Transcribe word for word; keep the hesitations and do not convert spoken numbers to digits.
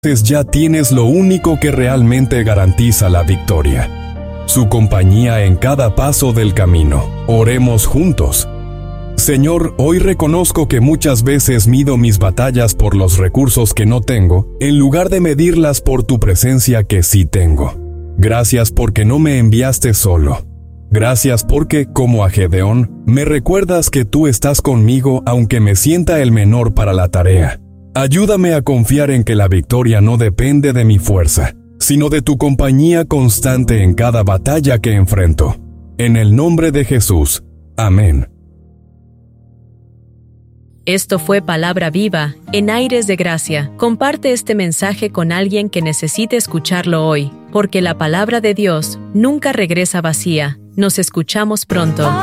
entonces ya tienes lo único que realmente garantiza la victoria: su compañía en cada paso del camino. Oremos juntos. Señor, hoy reconozco que muchas veces mido mis batallas por los recursos que no tengo, en lugar de medirlas por tu presencia que sí tengo. Gracias porque no me enviaste solo. Gracias porque, como a Gedeón, me recuerdas que tú estás conmigo aunque me sienta el menor para la tarea. Ayúdame a confiar en que la victoria no depende de mi fuerza, sino de tu compañía constante en cada batalla que enfrento. En el nombre de Jesús. Amén. Esto fue Palabra Viva, en Aires de Gracia. Comparte este mensaje con alguien que necesite escucharlo hoy, porque la palabra de Dios nunca regresa vacía. Nos escuchamos pronto.